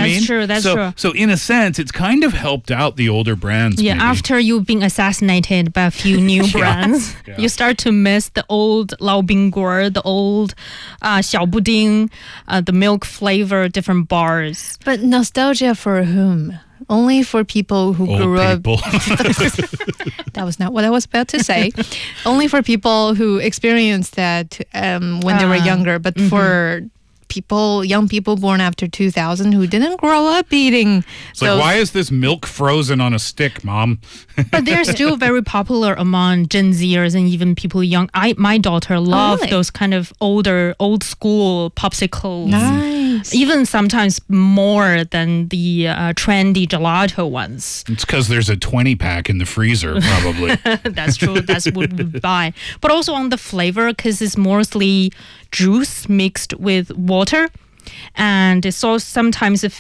mean? That's true. So in a sense, it's kind of helped out the older brands. Yeah, maybe. after you've been assassinated by a few new brands, Yeah. you start to miss the old Lao Bingguo, the old Xiao Buding, the milk flavor, different bars. But nostalgia for whom? Only for people who Old grew up. people. That was not what I was about to say. Only for people who experienced that when they were younger. But for young people born after 2000 who didn't grow up eating. It's like, why is this milk frozen on a stick, Mom? But they're still very popular among Gen Zers and even people young. My daughter loved really? those kind of old school popsicles. Nice. Even sometimes more than the trendy gelato ones. It's because there's a 20-pack in the freezer, probably. That's true. That's what we buy. But also on the flavor, because it's mostly juice mixed with water. And it's also sometimes